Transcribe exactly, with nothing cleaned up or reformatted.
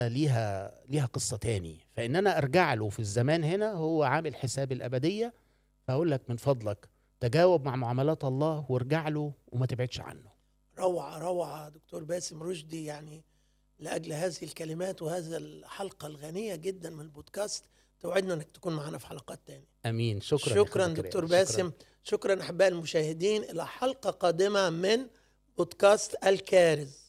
ليها ليها قصة تاني، فإن أنا أرجع له في الزمان هنا هو عامل حساب الأبدية. فأقول لك من فضلك تجاوب مع معاملات الله وارجع له وما تبعدش عنه. روعة روعة دكتور باسم رشدي، يعني لأجل هذه الكلمات وهذا الحلقة الغنية جدا من البودكاست. توعدنا أنك تكون معنا في حلقات تانية. أمين. شكرا يا أخي شكرا زكريا. دكتور شكرا. باسم. شكرا أحباء المشاهدين، إلى حلقة قادمة من بودكاست الكارز.